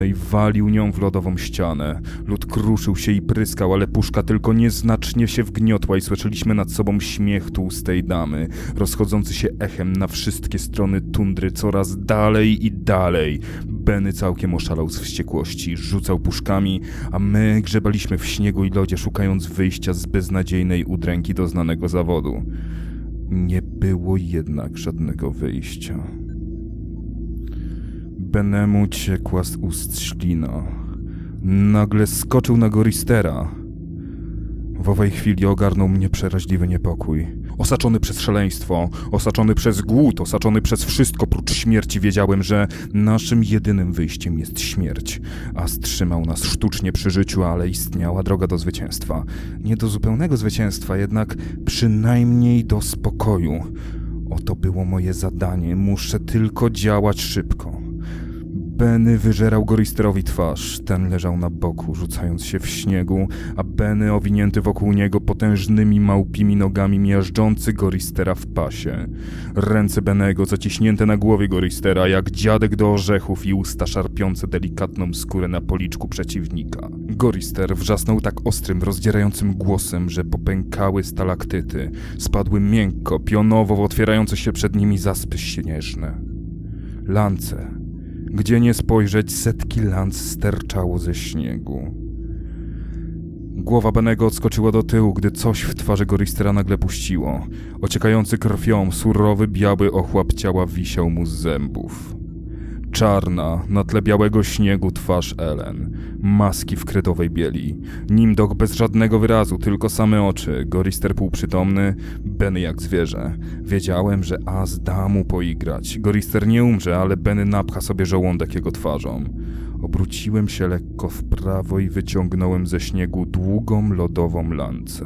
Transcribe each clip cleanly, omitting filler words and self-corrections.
i walił nią w lodową ścianę. Lód kruszył się i pryskał, ale puszka tylko nieznacznie się wgniotła i słyszeliśmy nad sobą śmiech tłustej damy, rozchodzący się echem na wszystkie strony tundry, coraz dalej i dalej. Benny całkiem oszalał z wściekłości, rzucał puszkami, a my grzebaliśmy w śniegu i lodzie, szukając wyjścia z beznadziejnej udręki doznanego zawodu. Nie było jednak żadnego wyjścia. Bennemu ciekła z ust ślina. Nagle skoczył na Goristera. W owej chwili ogarnął mnie przeraźliwy niepokój. Osaczony przez szaleństwo, osaczony przez głód, osaczony przez wszystko prócz śmierci, wiedziałem, że naszym jedynym wyjściem jest śmierć. As trzymał nas sztucznie przy życiu, ale istniała droga do zwycięstwa. Nie do zupełnego zwycięstwa, jednak przynajmniej do spokoju. Oto było moje zadanie, muszę tylko działać szybko. Benny wyżerał Goristerowi twarz. Ten leżał na boku, rzucając się w śniegu, a Benny owinięty wokół niego potężnymi małpimi nogami miażdżący Goristera w pasie. Ręce Bennego zaciśnięte na głowie Goristera jak dziadek do orzechów i usta szarpiące delikatną skórę na policzku przeciwnika. Gorister wrzasnął tak ostrym, rozdzierającym głosem, że popękały stalaktyty. Spadły miękko, pionowo w otwierające się przed nimi zaspy śnieżne. Lance. Gdzie nie spojrzeć, setki lanc sterczało ze śniegu. Głowa Bennego odskoczyła do tyłu, gdy coś w twarzy Goristera nagle puściło. Ociekający krwią, surowy, biały ochłap ciała wisiał mu z zębów. Czarna, na tle białego śniegu twarz Ellen. Maski w kredowej bieli. Nimdok bez żadnego wyrazu, tylko same oczy. Gorister półprzytomny, Benny jak zwierzę. Wiedziałem, że As da mu poigrać. Gorister nie umrze, ale Benny napcha sobie żołądek jego twarzą. Obróciłem się lekko w prawo i wyciągnąłem ze śniegu długą, lodową lancę.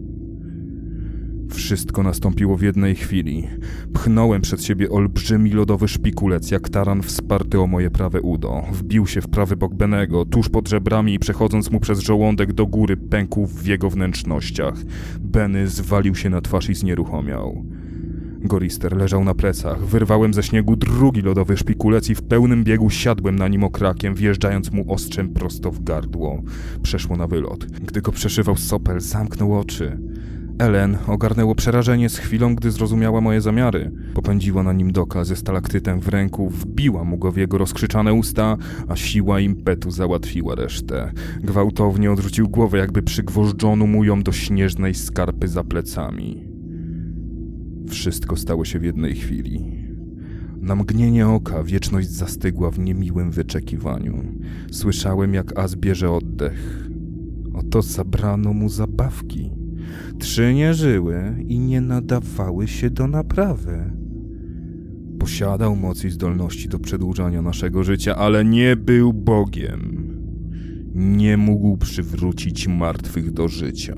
Wszystko nastąpiło w jednej chwili. Pchnąłem przed siebie olbrzymi lodowy szpikulec, jak taran wsparty o moje prawe udo. Wbił się w prawy bok Bennego, tuż pod żebrami i przechodząc mu przez żołądek do góry, pękł w jego wnętrznościach. Benny zwalił się na twarz i znieruchomiał. Gorister leżał na plecach. Wyrwałem ze śniegu drugi lodowy szpikulec i w pełnym biegu siadłem na nim okrakiem, wjeżdżając mu ostrzem prosto w gardło. Przeszło na wylot. Gdy go przeszywał sopel, zamknął oczy. Ellen ogarnęło przerażenie z chwilą, gdy zrozumiała moje zamiary. Popędziła na nim Doka ze stalaktytem w ręku, wbiła mu go w jego rozkrzyczane usta, a siła impetu załatwiła resztę. Gwałtownie odrzucił głowę, jakby przygwożdżono mu ją do śnieżnej skarpy za plecami. Wszystko stało się w jednej chwili. Na mgnienie oka wieczność zastygła w niemiłym wyczekiwaniu. Słyszałem, jak As bierze oddech. Oto zabrano mu zabawki. 3 nie żyły i nie nadawały się do naprawy. Posiadał moc i zdolności do przedłużania naszego życia, ale nie był Bogiem. Nie mógł przywrócić martwych do życia.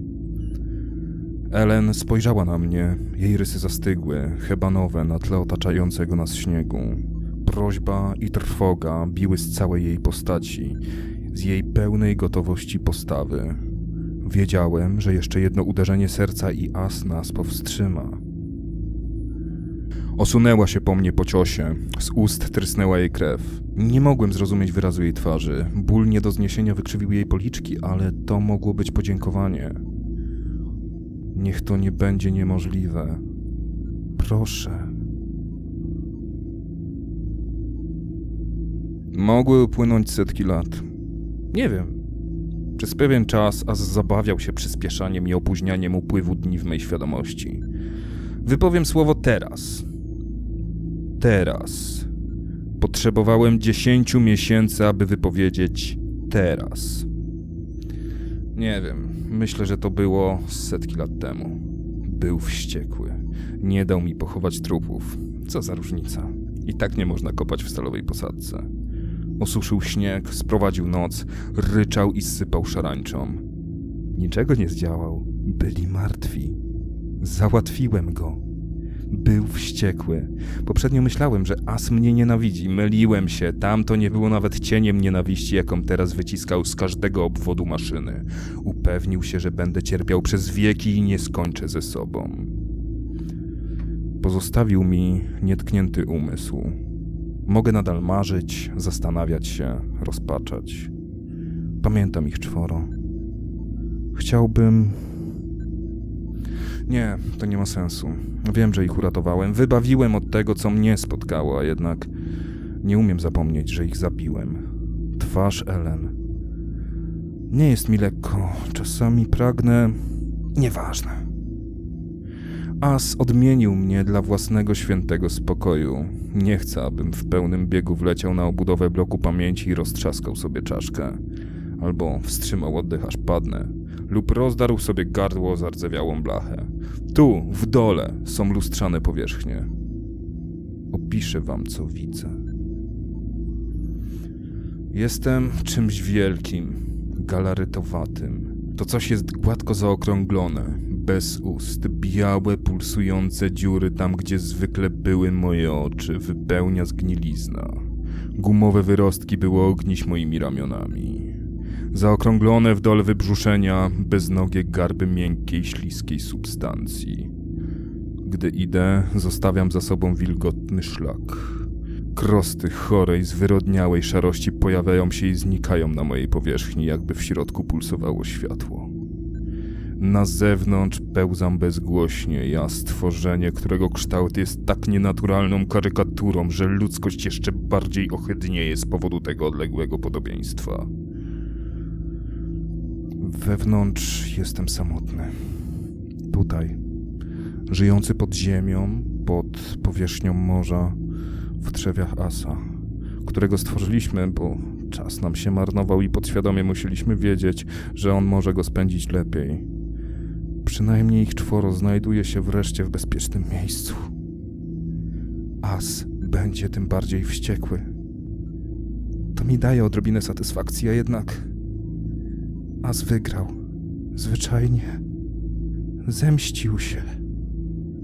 Ellen spojrzała na mnie. Jej rysy zastygły, hebanowe na tle otaczającego nas śniegu. Prośba i trwoga biły z całej jej postaci, z jej pełnej gotowości postawy. Wiedziałem, że jeszcze jedno uderzenie serca i As nas powstrzyma. Osunęła się po mnie po ciosie. Z ust trysnęła jej krew. Nie mogłem zrozumieć wyrazu jej twarzy. Ból nie do zniesienia wykrzywił jej policzki, ale to mogło być podziękowanie. Niech to nie będzie niemożliwe. Proszę. Mogły upłynąć setki lat. Nie wiem. Przez pewien czas As zabawiał się przyspieszaniem i opóźnianiem upływu dni w mej świadomości. Wypowiem słowo teraz. Teraz. Potrzebowałem 10 miesięcy, aby wypowiedzieć teraz. Nie wiem, myślę, że to było setki lat temu. Był wściekły. Nie dał mi pochować trupów. Co za różnica. I tak nie można kopać w stalowej posadce. Osuszył śnieg, sprowadził noc, ryczał i sypał szarańczą. Niczego nie zdziałał. Byli martwi. Załatwiłem go. Był wściekły. Poprzednio myślałem, że As mnie nienawidzi. Myliłem się. Tamto nie było nawet cieniem nienawiści, jaką teraz wyciskał z każdego obwodu maszyny. Upewnił się, że będę cierpiał przez wieki i nie skończę ze sobą. Pozostawił mi nietknięty umysł. Mogę nadal marzyć, zastanawiać się, rozpaczać. Pamiętam ich 4. Chciałbym... Nie, to nie ma sensu. Wiem, że ich uratowałem. Wybawiłem od tego, co mnie spotkało, a jednak nie umiem zapomnieć, że ich zabiłem. Twarz Ellen. Nie jest mi lekko. Czasami pragnę... Nieważne. As odmienił mnie dla własnego świętego spokoju. Nie chcę, abym w pełnym biegu wleciał na obudowę bloku pamięci i roztrzaskał sobie czaszkę. Albo wstrzymał oddech, aż padnę. Lub rozdarł sobie gardło o zardzewiałą blachę. Tu, w dole, są lustrzane powierzchnie. Opiszę wam, co widzę. Jestem czymś wielkim, galaretowatym. To coś jest gładko zaokrąglone, bez ust, białe, pulsujące dziury tam, gdzie zwykle były moje oczy, wypełnia zgnilizna. Gumowe wyrostki były ognić moimi ramionami. Zaokrąglone w dole wybrzuszenia, beznogie garby miękkiej, śliskiej substancji. Gdy idę, zostawiam za sobą wilgotny szlak. Krosty chorej, zwyrodniałej szarości pojawiają się i znikają na mojej powierzchni, jakby w środku pulsowało światło. Na zewnątrz pełzam bezgłośnie, ja stworzenie, którego kształt jest tak nienaturalną karykaturą, że ludzkość jeszcze bardziej ohydnieje z powodu tego odległego podobieństwa. Wewnątrz jestem samotny. Tutaj, żyjący pod ziemią, pod powierzchnią morza, w trzewiach Asa, którego stworzyliśmy, bo czas nam się marnował i podświadomie musieliśmy wiedzieć, że on może go spędzić lepiej. Przynajmniej ich 4 znajduje się wreszcie w bezpiecznym miejscu. As będzie tym bardziej wściekły. To mi daje odrobinę satysfakcji, a jednak As wygrał. Zwyczajnie zemścił się.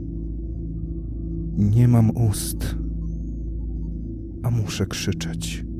Nie mam ust, a muszę krzyczeć.